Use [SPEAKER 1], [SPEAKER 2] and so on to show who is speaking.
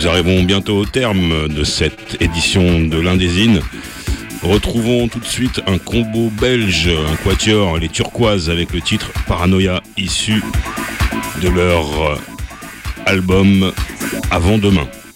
[SPEAKER 1] Nous arrivons bientôt au terme de cette édition de l'Indésine. Retrouvons tout de suite un combo belge, un quatuor, les Turquoises, avec le titre Paranoia, issu de leur album Avant Demain.